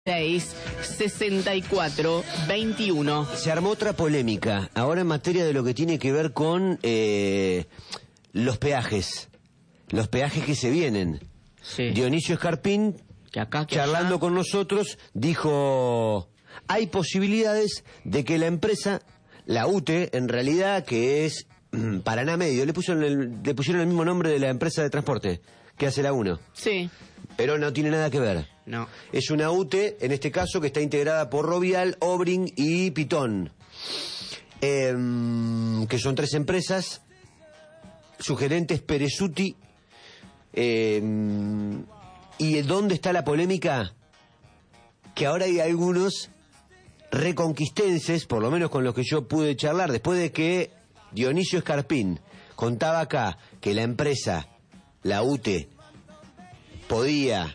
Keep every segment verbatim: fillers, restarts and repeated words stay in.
seis, sesenta y cuatro, veintiuno. Se armó otra polémica, ahora en materia de lo que tiene que ver con eh, los peajes, los peajes que se vienen. Sí. Dionisio Escarpín, que acá, que charlando allá. con nosotros, dijo, hay posibilidades de que la empresa, la U T E, en realidad, que es Paraná Medio, le pusieron el, le pusieron el mismo nombre de la empresa de transporte que hace la UNO. Sí. Pero no tiene nada que ver. No. Es una U T E, en este caso, que está integrada por Rovial, Obring y Pitón. Eh, que son tres empresas. Su gerente es Perezuti. Eh, ¿Y dónde está la polémica? Que ahora hay algunos reconquistenses, por lo menos con los que yo pude charlar, después de que Dionisio Escarpín contaba acá que la empresa, la U T E, podía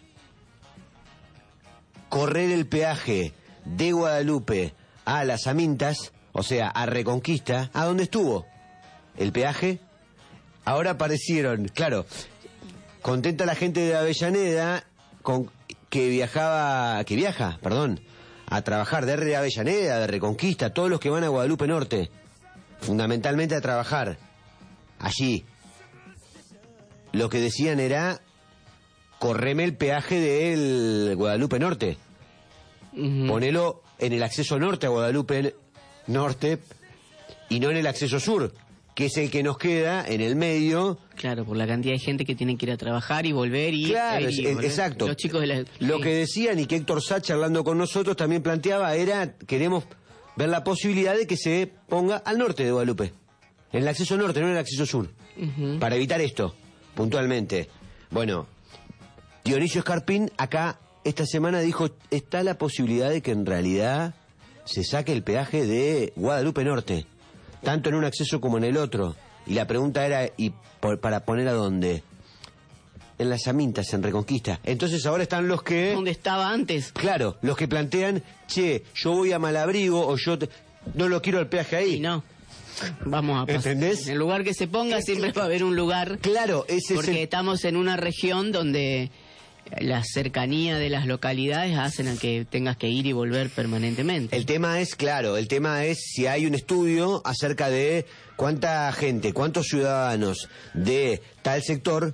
correr el peaje de Guadalupe a Las Amintas, o sea, a Reconquista, ¿a dónde estuvo el peaje? Ahora aparecieron, claro, contenta la gente de Avellaneda con que viajaba, que viaja, perdón, a trabajar de Avellaneda, de Reconquista, todos los que van a Guadalupe Norte, fundamentalmente a trabajar allí. Lo que decían era, correme el peaje del Guadalupe Norte. Uh-huh. Ponelo en el acceso norte a Guadalupe Norte y no en el acceso sur, que es el que nos queda en el medio. Claro, por la cantidad de gente que tiene que ir a trabajar y volver y... Claro, y es, volver. Exacto. Los chicos de la... Lo sí. que decían y que Héctor Sacha, hablando con nosotros, también planteaba era, queremos ver la posibilidad de que se ponga al norte de Guadalupe, en el acceso norte, no en el acceso sur, uh-huh. para evitar esto, puntualmente. Bueno, Dionisio Escarpín acá esta semana dijo, está la posibilidad de que en realidad se saque el peaje de Guadalupe Norte, tanto en un acceso como en el otro. Y la pregunta era, ¿y por, para poner a dónde? En Las Amintas, en Reconquista. Entonces ahora están los que... ¿Dónde estaba antes? Claro, los que plantean, che, yo voy a Malabrigo o yo te... no lo quiero el peaje ahí. Y no. Vamos a pasar. ¿Entendés? En el lugar que se ponga siempre va a haber un lugar. Claro, ese porque es el... estamos en una región donde la cercanía de las localidades hacen a que tengas que ir y volver permanentemente. El tema es, claro, el tema es si hay un estudio acerca de cuánta gente, cuántos ciudadanos de tal sector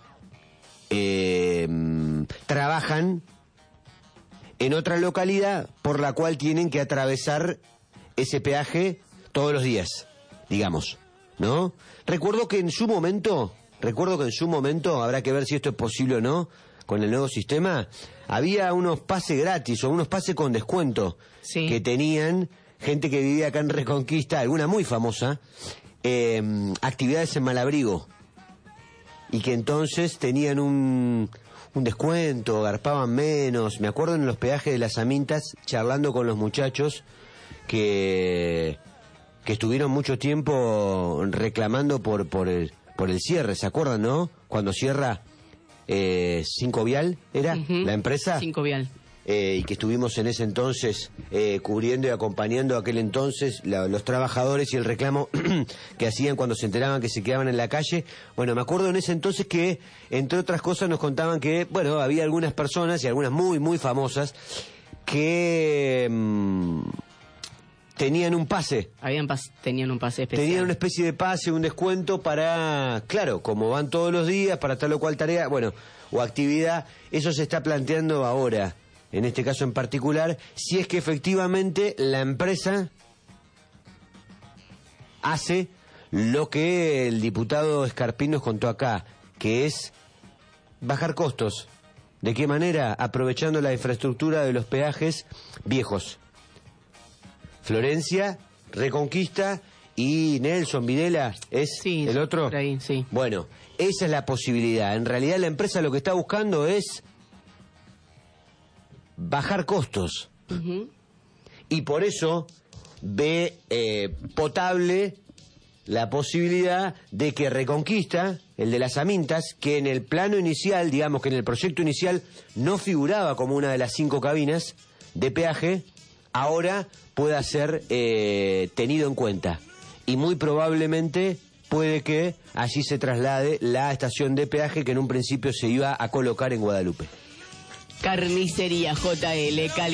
eh, trabajan en otra localidad por la cual tienen que atravesar ese peaje todos los días, digamos, ¿no? Recuerdo que en su momento, recuerdo que en su momento, habrá que ver si esto es posible o no, con el nuevo sistema, había unos pases gratis o unos pases con descuento sí. que tenían gente que vivía acá en Reconquista, alguna muy famosa, eh, actividades en Malabrigo, y que entonces tenían un, un descuento, garpaban menos. Me acuerdo en los peajes de Las Amintas, charlando con los muchachos que, que estuvieron mucho tiempo reclamando por, por, el, por el cierre, ¿se acuerdan, no? Cuando cierra... Eh, Cinco Vial era uh-huh. la empresa Cinco Vial eh, y que estuvimos en ese entonces eh, cubriendo y acompañando aquel entonces la, los trabajadores y el reclamo que hacían cuando se enteraban que se quedaban en la calle. Bueno, me acuerdo en ese entonces que entre otras cosas nos contaban que bueno, había algunas personas y algunas muy muy famosas que mmm, tenían un pase. Habían pas- tenían un pase especial. Tenían una especie de pase, un descuento para, claro, como van todos los días, para tal o cual tarea, bueno, o actividad. Eso se está planteando ahora, en este caso en particular, si es que efectivamente la empresa hace lo que el diputado Escarpín nos contó acá, que es bajar costos. ¿De qué manera? Aprovechando la infraestructura de los peajes viejos. Florencia, Reconquista y Nelson Videla, ¿es sí, el otro? Por ahí, sí. Bueno, esa es la posibilidad. En realidad la empresa lo que está buscando es bajar costos. Uh-huh. Y por eso ve eh, potable la posibilidad de que Reconquista, el de Las Amintas, que en el plano inicial, digamos que en el proyecto inicial no figuraba como una de las cinco cabinas de peaje, ahora pueda ser eh, tenido en cuenta. Y muy probablemente puede que allí se traslade la estación de peaje que en un principio se iba a colocar en Guadalupe. Carnicería J L,